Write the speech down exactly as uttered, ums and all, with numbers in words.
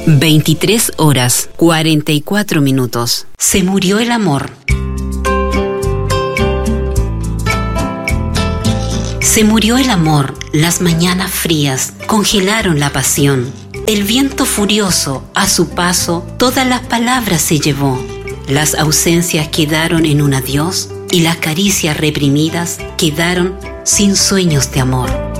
veintitrés horas, cuarenta y cuatro minutos. Se murió el amor. Se murió el amor, las mañanas frías congelaron la pasión. El viento furioso, a su paso, todas las palabras se llevó. Las ausencias quedaron en un adiós y las caricias reprimidas quedaron sin sueños de amor.